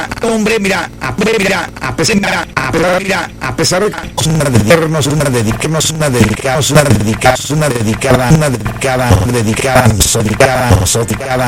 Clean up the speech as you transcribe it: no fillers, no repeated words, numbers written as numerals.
hombre, mira, a pesar de dedicarnos una dedicada